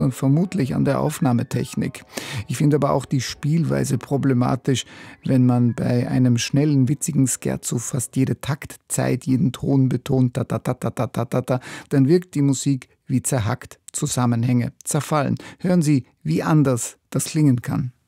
und vermutlich an der Aufnahmetechnik. Ich finde aber auch die Spielweise problematisch, wenn man bei einem schnellen, witzigen Scherzo fast jede Taktzeit, jeden Ton betont, ta ta ta ta ta ta ta ta, dann wirkt die Musik wie zerhackt, Zusammenhänge zerfallen. Hören Sie, wie anders das klingen kann.